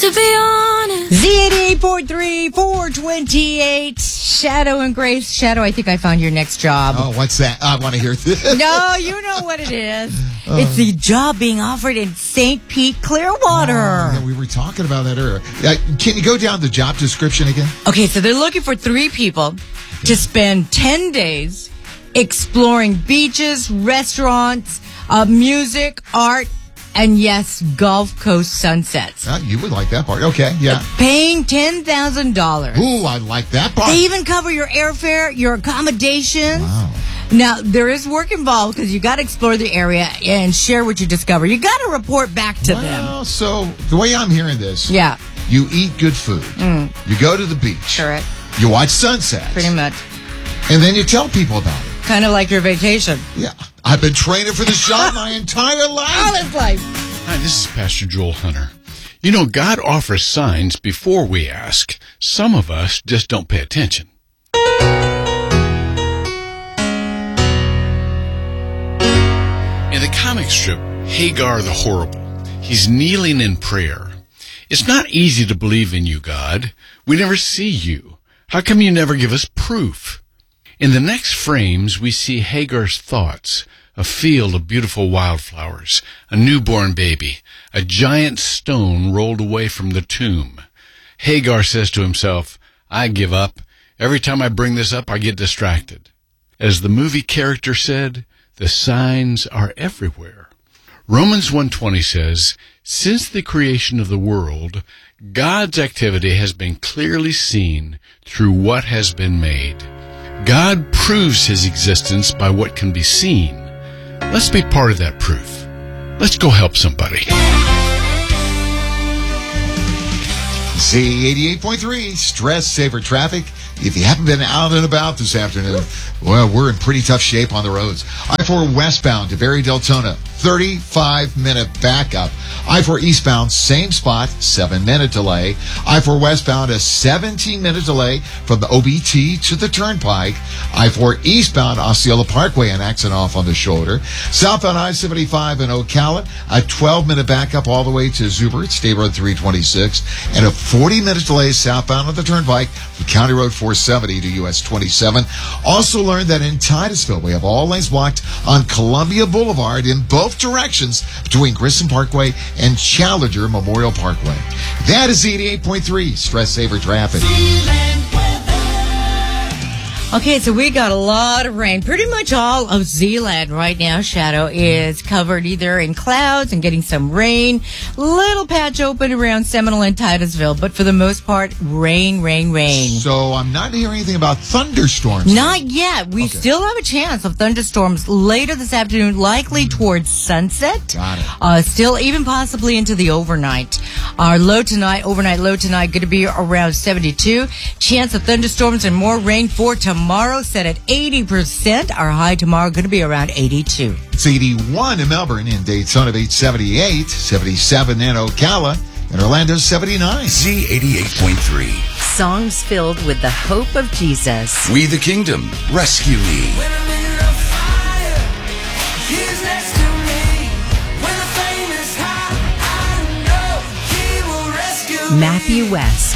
to be honest. Z88.3, 428, Shadow and Grace. Shadow, I think I found your next job. Oh, what's that? I want to hear this. No, you know what it is. It's the job being offered in St. Pete, Clearwater. Yeah, we were talking about that earlier. Can you go down the job description again? Okay, so they're looking for 3 people to spend 10 days exploring beaches, restaurants, music, art, and yes, Gulf Coast sunsets. You would like that part. Okay, yeah. Paying $10,000. Ooh, I like that part. They even cover your airfare, your accommodations. Wow. Now, there is work involved because you got to explore the area and share what you discover. You got to report back to them. So the way I'm hearing this, Yeah, you eat good food. You go to the beach. correct. You watch sunsets. Pretty much. And then you tell people about it. Kind of like your vacation. Yeah. I've been training for this job my entire life. All his life. Hi, this is Pastor Joel Hunter. You know, God offers signs before we ask. Some of us just don't pay attention. In the comic strip, Hagar the Horrible, he's kneeling in prayer. It's not easy to believe in you, God. We never see you. How come you never give us proof? In the next frames, we see Hagar's thoughts, a field of beautiful wildflowers, a newborn baby, a giant stone rolled away from the tomb. Hagar says to himself, I give up. Every time I bring this up, I get distracted. As the movie character said, the signs are everywhere. Romans 1:20 says, since the creation of the world, God's activity has been clearly seen through what has been made. God proves his existence by what can be seen. Let's be part of that proof. Let's go help somebody. Z88.3, Stress Saver Traffic. If you haven't been out and about this afternoon, well, we're in pretty tough shape on the roads. I-4 westbound to Barry Deltona, 35-minute backup. I-4 eastbound, same spot, 7-minute delay. I-4 westbound, a 17-minute delay from the OBT to the Turnpike. I-4 eastbound, Osceola Parkway, an accident off on the shoulder. Southbound I-75 in Ocala, a 12-minute backup all the way to Zubert, State Road 326, and a 40-minute delay southbound on the Turnpike from County Road 470 to US 27. Also learned that in Titusville, we have all lanes blocked on Columbia Boulevard in both directions between Grissom Parkway and Challenger Memorial Parkway. That is 88.3 Stress Saver Traffic. Okay, so we got a lot of rain. Pretty much all of Zeeland right now, Shadow, is covered either in clouds and getting some rain. Little patch open around Seminole and Titusville, but for the most part, rain. So I'm not hearing anything about thunderstorms. Not yet. We still have a chance of thunderstorms later this afternoon, likely towards sunset. Got it. Still even possibly into the overnight. Our overnight low tonight, going to be around 72. Chance of thunderstorms and more rain for tomorrow, set at 80%. Our high tomorrow going to be around 82. It's 81 in Melbourne, in Daytona Beach 78, 77 in Ocala, and Orlando 79. Z88.3. Songs filled with the hope of Jesus. We the Kingdom. Rescue me. When I'm in the fire, he's next to me. When the flame is high, I know he will rescue me. Matthew West.